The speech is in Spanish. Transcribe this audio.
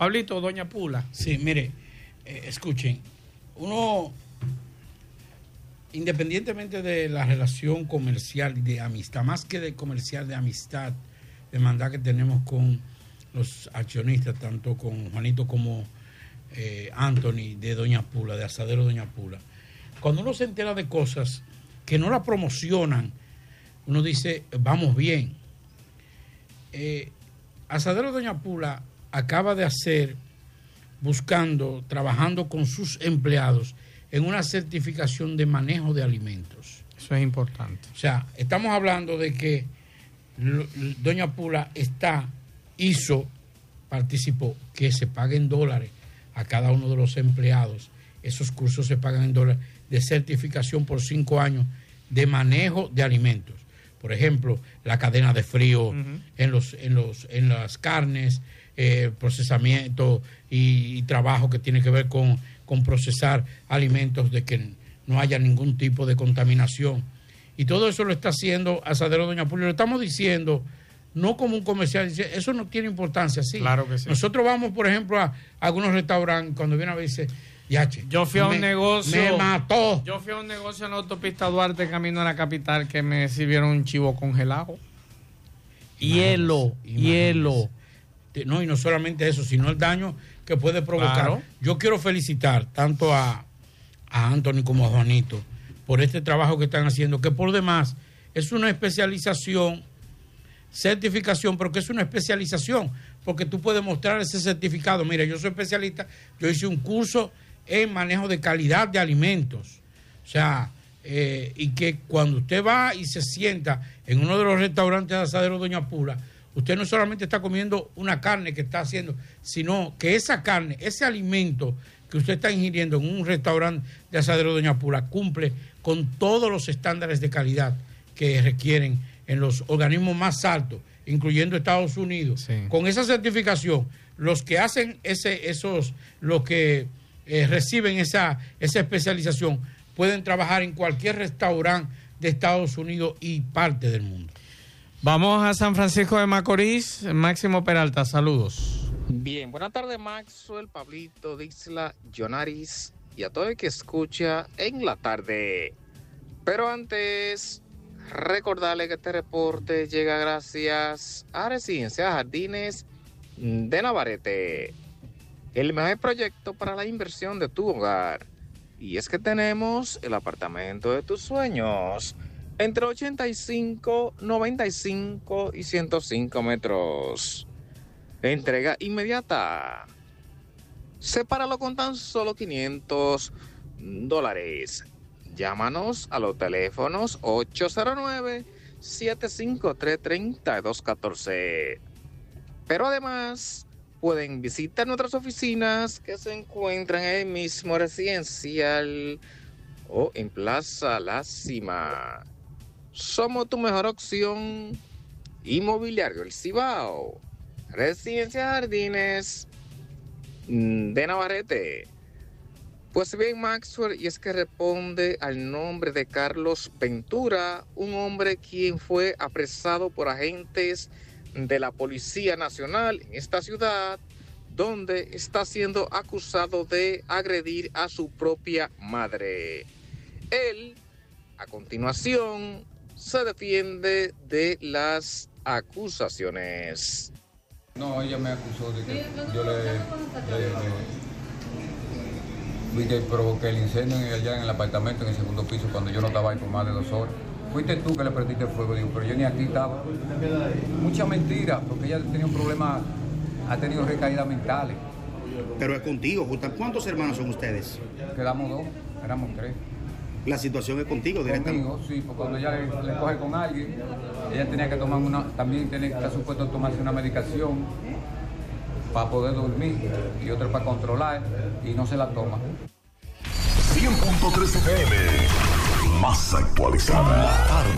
Pablito, doña Pula. Sí, mire, escuchen, uno, independientemente de la relación comercial y de amistad, más que de comercial, de amistad, de hermandad que tenemos con los accionistas, tanto con Juanito como Anthony de Doña Pula, de Asadero Doña Pula, cuando uno se entera de cosas que no la promocionan, uno dice, vamos bien. Asadero Doña Pula acaba de hacer, trabajando con sus empleados en una certificación de manejo de alimentos. Eso es importante. O sea, estamos hablando de que Doña Pula participó, que se paguen dólares a cada uno de los empleados. Esos cursos se pagan en dólares de certificación por 5 años de manejo de alimentos. Por ejemplo, la cadena de frío en las carnes, procesamiento y trabajo que tiene que ver con procesar alimentos, de que no haya ningún tipo de contaminación. Y todo eso lo está haciendo Asadero Doña Pula. Lo estamos diciendo no como un comercial, eso no tiene importancia, sí. Claro que sí. Nosotros vamos, por ejemplo, a algunos restaurantes, cuando viene a ver, dice, yo fui a un negocio. Me mató. Yo fui a un negocio en la autopista Duarte, camino a la capital, que me sirvieron un chivo congelado. Hielo. No, y no solamente eso, sino el daño que puede provocar. Claro. Yo quiero felicitar tanto a Anthony como a Juanito por este trabajo que están haciendo, que por demás es una certificación, pero que es una especialización, porque tú puedes mostrar ese certificado. Mira, yo soy especialista, yo hice un curso en manejo de calidad de alimentos. O sea, y que cuando usted va y se sienta en uno de los restaurantes de Asadero Doña Pula, usted no solamente está comiendo una carne que está haciendo, sino que esa carne, ese alimento que usted está ingiriendo en un restaurante de Asadero Doña Pula cumple con todos los estándares de calidad que requieren en los organismos más altos, incluyendo Estados Unidos. Sí. Con esa certificación, los que hacen los que reciben esa especialización pueden trabajar en cualquier restaurante de Estados Unidos y parte del mundo. Vamos a San Francisco de Macorís. Máximo Peralta, saludos. Bien, buenas tardes, Maxwell, Pablito, Dixla, Jonaris y a todo el que escucha en la tarde. Pero antes, recordarle que este reporte llega gracias a Residencia Jardines de Navarrete, el mejor proyecto para la inversión de tu hogar. Y es que tenemos el apartamento de tus sueños, entre 85, 95 y 105 metros. Entrega inmediata. Sepáralo con tan solo $500. Llámanos a los teléfonos 809-753-3214. Pero además pueden visitar nuestras oficinas que se encuentran en el mismo residencial o en Plaza La Cima. Somos tu mejor opción. Inmobiliario El Cibao. Residencia Jardines de Navarrete. Pues bien, Maxwell, y es que responde al nombre de Carlos Ventura, un hombre quien fue apresado por agentes de la Policía Nacional en esta ciudad, donde está siendo acusado de agredir a su propia madre. Él, a continuación, se defiende de las acusaciones. No, ella me acusó de que yo le provoqué el incendio allá en el apartamento, en el segundo piso, cuando yo no estaba ahí por más de 2 horas. Fuiste tú que le prendiste fuego, digo, pero yo ni aquí estaba. Mucha mentira, porque ella tenía un problema, ha tenido recaídas mentales. Pero es contigo, ¿cuántos hermanos son ustedes? Quedamos 2, éramos 3. La situación es contigo directamente. Conmigo, sí, porque cuando ella le coge con alguien, ella tenía que tomar también tiene que estar supuesto a tomarse una medicación para poder dormir y otra para controlar, y no se la toma. 100.3 FM, más actualizada.